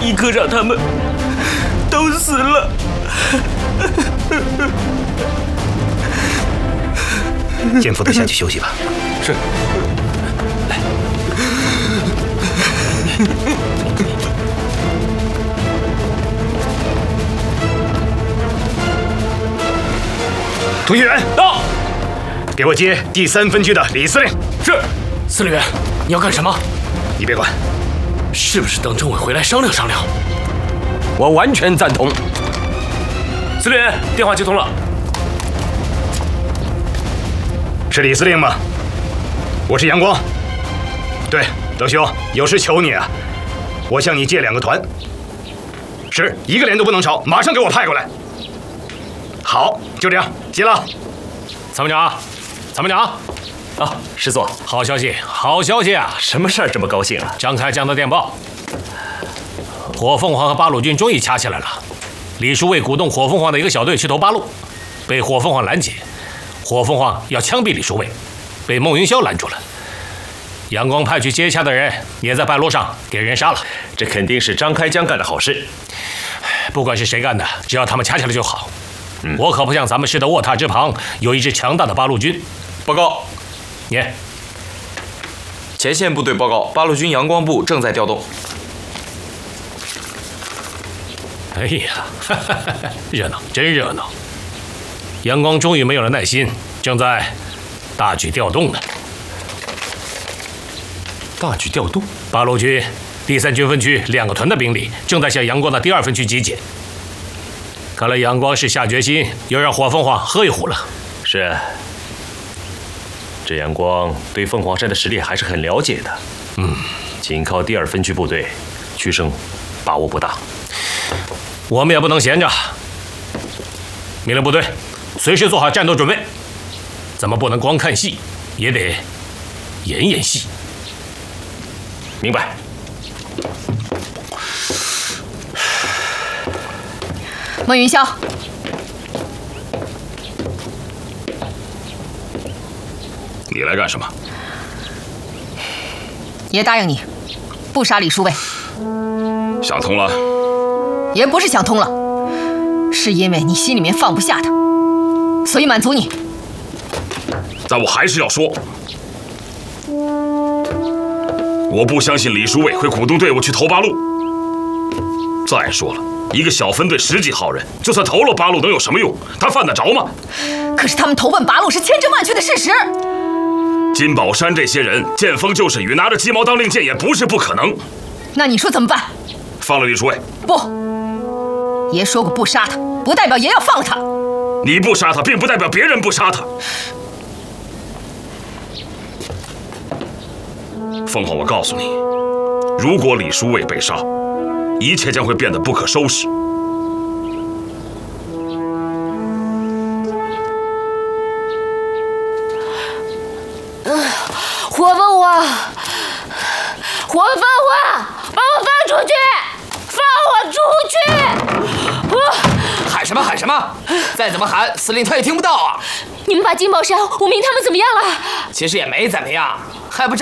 立刻让他们都死了。 剑夫得下去休息吧。 是。来。 通讯员到， 给我接第3分局的李司令。 是，司令员，你要干什么？ 你别管。 是不是等政委回来商量商量？ 我完全赞同。 司令员，电话接通了。 是李司令吗？我是阳光。对，德兄，有事求你啊，我向你借2个团。是1个连都不能少，马上给我派过来。好，就这样，接了。 参谋长，参谋长， 啊，师座， 好消息，好消息啊！ 什么事儿这么高兴啊？ 张开江的电报，火凤凰和八路军终于掐起来了。李叔卫鼓动火凤凰的一个小队去投八路，被火凤凰拦截。火凤凰要枪毙李叔卫，被孟云霄拦住了。阳光派去接洽的人也在半路上给人杀了。 这肯定是张开江干的好事。 不管是谁干的，只要他们掐起来就好。我可不像咱们市的卧榻之旁有一支强大的八路军。 报告， 念。 前线部队报告，八路军阳光部正在调动。 哎呀，热闹，真热闹！阳光终于没有了耐心，正在大举调动呢。 大举调动， 八路军第3军分区2个团的兵力正在向阳光的第2分区集结。看来阳光是下决心要让火凤凰喝一壶了。 是，这阳光对凤凰山的实力还是很了解的。仅靠第2分区部队，取胜把握不大。 我们也不能闲着，命令部队随时做好战斗准备。咱们不能光看戏，也得演演戏。 明白。 孟云霄， 你来干什么？ 爷答应你，不杀李叔卫。 想通了？ 爷不是想通了，是因为你心里面放不下他，所以满足你。 但我还是要说，我不相信李叔卫会鼓动队伍去投八路。再说了，一个小分队10几号人，就算投了八路能有什么用？他犯得着吗？ 可是他们投奔八路是千真万确的事实。 金宝山这些人见风就是雨，拿着鸡毛当令箭也不是不可能。 那你说怎么办？ 放了李叔卫？ 不，爷说过不杀他，不代表爷要放了他。 你不杀他，并不代表别人不杀他。凤凰，我告诉你，如果李叔卫被杀，一切将会变得不可收拾。 火凤凰，火凤凰，把我放出去！放我出去！ 喊什么喊什么？再怎么喊，司令他也听不到啊！ 你们把金宝山、武明他们怎么样了？ 其实也没怎么样，还不